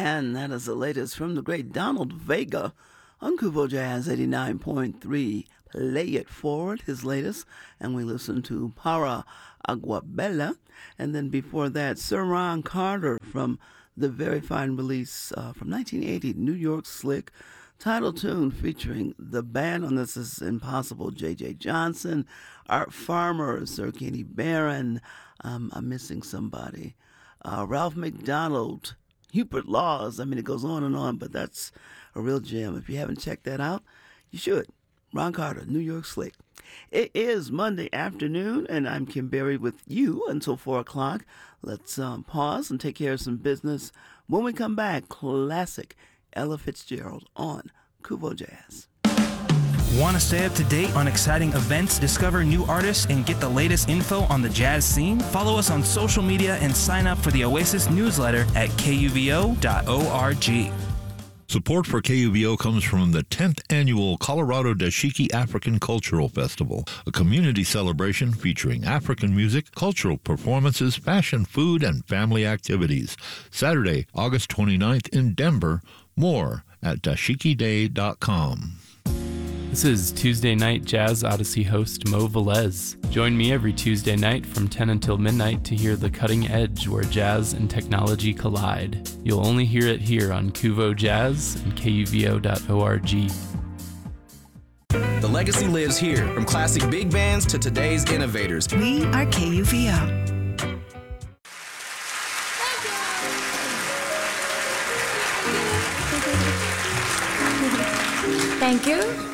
And that is the latest from the great Donald Vega on Kuvo Jazz 89.3. Play It Forward, his latest. And we listened to Para Aguabella. And then before that, Sir Ron Carter from the very fine release from 1980, New York Slick. Title tune featuring the band on this is Impossible, J.J. Johnson, Art Farmer, Sir Kenny Barron, I'm missing somebody, Ralph McDonald, Hubert Laws. I mean, it goes on, but that's a real gem. If you haven't checked that out, you should. Ron Carter, New York Slick. It is Monday afternoon, and I'm Kim Berry with you until 4 o'clock. Let's pause and take care of some business. When we come back, classic Ella Fitzgerald on Kuvo Jazz. Want to stay up to date on exciting events, discover new artists, and get the latest info on the jazz scene? Follow us on social media and sign up for the Oasis newsletter at kuvo.org. Support for KUVO comes from the 10th Annual Colorado Dashiki African Cultural Festival, a community celebration featuring African music, cultural performances, fashion, food, and family activities. Saturday, August 29th in Denver. More at dashikiday.com. This is Tuesday Night Jazz Odyssey host Mo Velez. Join me every Tuesday night from 10 until midnight to hear the cutting edge where jazz and technology collide. You'll only hear it here on Kuvo Jazz and kuvo.org. The legacy lives here, from classic big bands to today's innovators. We are KUVO. Thank you.